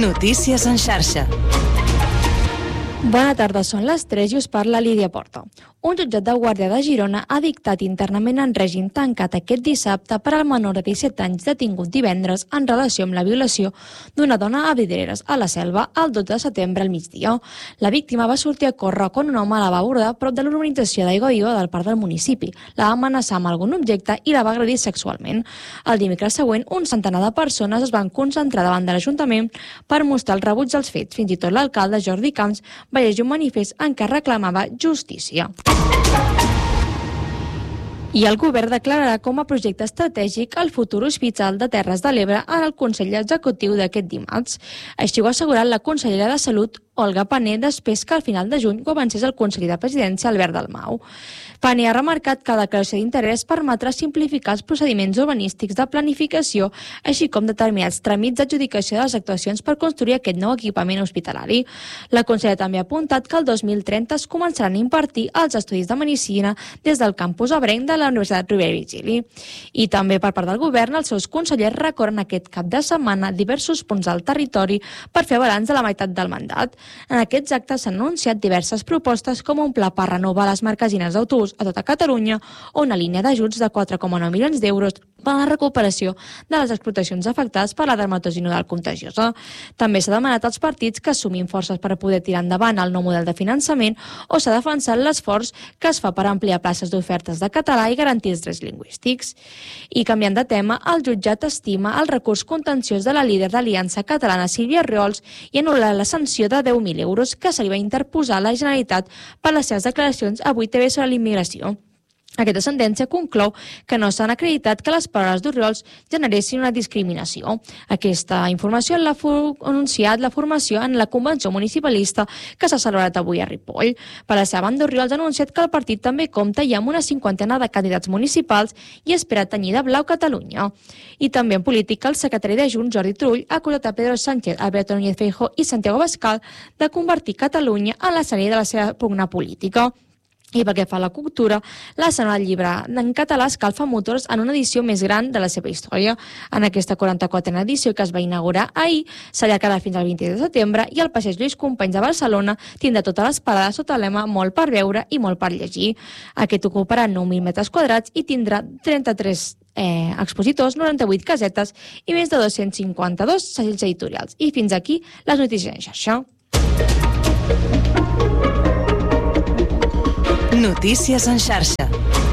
Notícies en xarxa. Bona tarda, són les 3 i us parla Lídia Porta. Un jutjat de Guàrdia de Girona ha dictat internament en règim tancat aquest dissabte per al menor de 17 anys detingut divendres en relació amb la violació d'una dona a Vidreres, a la Selva, el 12 de setembre al migdia. La víctima va sortir a córrer quan un home la va abordar prop de l'urbanització d'Aigua Viva del parc del municipi. La va amenaçar amb algun objecte i la va agredir sexualment. El dimecres següent, un centenar de persones es van concentrar davant de l'Ajuntament per mostrar el rebuig dels fets. Fins i tot l'alcalde Jordi Camps va llegir un manifest en què reclamava justícia. I el govern declararà com a projecte estratègic el futur Hospital de Terres de l'Ebre en el Consell Executiu d'aquest dimarts. Així ho ha assegurat la consellera de Salut, Olga Pané, després que al final de juny ho avancés el conseller de Presidència, Albert Dalmau. Pané ha remarcat que la declaració d'interès permetrà simplificar els procediments urbanístics de planificació, així com determinats tràmits d'adjudicació de les actuacions per construir aquest nou equipament hospitalari. La consellera també ha apuntat que el 2030 es començaran a impartir els estudis de medicina des del campus ebrenc de la Universitat Rovira i Virgili. I també per part del govern, els seus consellers recorren aquest cap de setmana diversos punts del territori per fer balanç de la meitat del mandat. En aquests actes s'han anunciat diverses propostes com un pla per renovar les marquesines d'autobús a tota Catalunya o una línia d'ajuts de 4,9 milions d'euros per a la recuperació de les explotacions afectades per la dermatosi nodal contagiosa. També s'ha demanat als partits que assumin forces per poder tirar endavant el nou model de finançament o s'ha defensat l'esforç que es fa per ampliar places d'ofertes de català i garantir els drets lingüístics. I canviant de tema, el jutjat estima el recurs contenciós de la líder d'Aliança Catalana, Sílvia Riols, i anul·la la sanció de 10.000 euros que se li va interposar a la Generalitat per les seves declaracions a 8TV sobre l'immigració. Aquesta sentència conclou que no s'han acreditat que les paraules d'Orriols generessin una discriminació. Aquesta informació l'ha anunciat la formació en la convenció municipalista que s'ha celebrat avui a Ripoll. Per la seva banda, Orriols ha anunciat que el partit també compta ja amb una 50ena de candidats municipals i espera tenyir de blau Catalunya. I també en política, el secretari de Junts, Jordi Turull, ha acusat a Pedro Sánchez, Alberto Núñez Feijóo i Santiago Abascal de convertir Catalunya en l'escenari de la seva pugna política. I pel que fa a la cultura, la Setmana del Llibre en català escalfa motors en una edició més gran de la seva història. En aquesta 44a edició, que es va inaugurar ahir, s'allargarà fins al 22 de setembre i el passeig Lluís Companys de Barcelona tindrà totes les parades sota el lema molt per veure i molt per llegir. Aquest ocuparà 9.000 metres quadrats i tindrà 33 expositors, 98 casetes i més de 252 segells editorials. I fins aquí les notícies en xarxa. Notícies en xarxa.